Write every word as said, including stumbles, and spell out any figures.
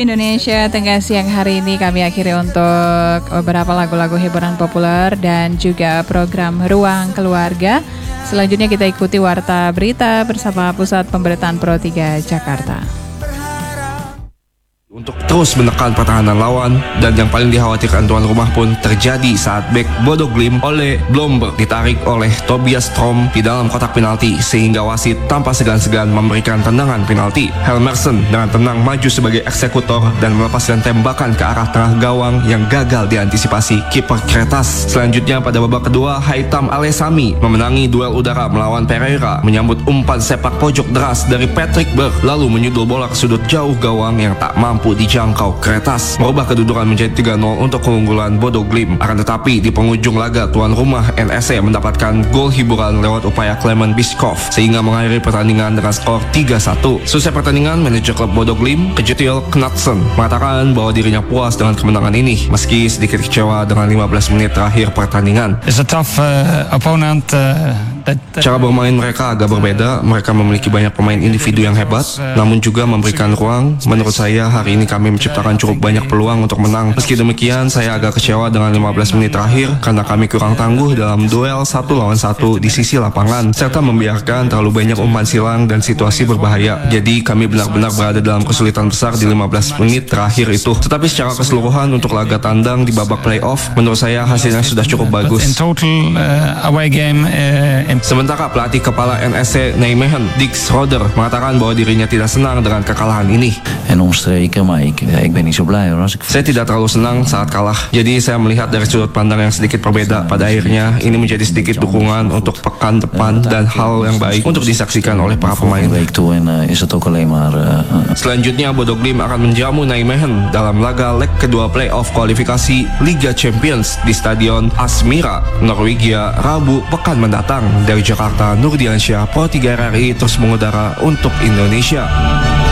Indonesia Tengah siang hari ini kami akhiri untuk beberapa lagu-lagu hiburan populer dan juga program Ruang Keluarga. Selanjutnya kita ikuti Warta Berita bersama Pusat Pemberitaan Pro tiga Jakarta. Untuk terus menekan pertahanan lawan, dan yang paling dikhawatirkan tuan rumah pun terjadi saat bek Bodo Glimt oleh Blomberg ditarik oleh Tobias Strom di dalam kotak penalti sehingga wasit tanpa segan-segan memberikan tendangan penalti. Helmersen dengan tenang maju sebagai eksekutor dan melepaskan tembakan ke arah tengah gawang yang gagal diantisipasi kiper Kretas. Selanjutnya pada babak kedua, Haitham Alesami memenangi duel udara melawan Pereira, menyambut umpan sepak pojok deras dari Patrick Berg lalu menyundul bola ke sudut jauh gawang yang tak mampu dijangkau Kretas, merubah kedudukan menjadi tiga nol untuk keunggulan Bodo Glimt. Akan tetapi di penghujung laga, tuan rumah N S C mendapatkan gol hiburan lewat upaya Klemen Biskov sehingga mengakhiri pertandingan dengan skor tiga satu. Selesai pertandingan, manajer klub Bodo Glimt, Kjetil Knutsen, mengatakan bahwa dirinya puas dengan kemenangan ini meski sedikit kecewa dengan lima belas menit terakhir pertandingan. It's a tough uh, opponent. Uh, that, uh, Cara bermain mereka agak berbeda. Mereka memiliki banyak pemain individu yang hebat, namun juga memberikan ruang. Menurut saya hari ini kami menciptakan cukup banyak peluang untuk menang. Meski demikian, saya agak kecewa dengan lima belas menit terakhir karena kami kurang tangguh dalam duel satu lawan satu di sisi lapangan, serta membiarkan terlalu banyak umpan silang dan situasi berbahaya. Jadi kami benar-benar berada dalam kesulitan besar di lima belas menit terakhir itu. Tetapi secara keseluruhan untuk laga tandang di babak playoff, menurut saya hasilnya sudah cukup bagus. in total, uh, away game, uh, in... Sementara pelatih kepala N S C Nijmegen, Dick Schroeder, mengatakan bahwa dirinya tidak senang dengan kekalahan ini. En omstreken, maar ik, ja, ik ben niet zo blij hoor. Als ik... Saya tidak terlalu senang saat kalah. Jadi saya melihat dari sudut pandang yang sedikit berbeda. Pada akhirnya ini menjadi sedikit dukungan untuk pekan depan dan hal yang baik untuk disaksikan oleh para pemain. week toe en uh, is het ook alleen maar. Uh, Selanjutnya Bodo Glimt akan menjamu Nijmegen dalam laga leg kedua playoff kualifikasi Liga Champions di Stadion Asmira, Norwegia, Rabu pekan mendatang. Dari Jakarta, Nurdiansyah, Pro tiga R R I terus mengudara untuk Indonesia.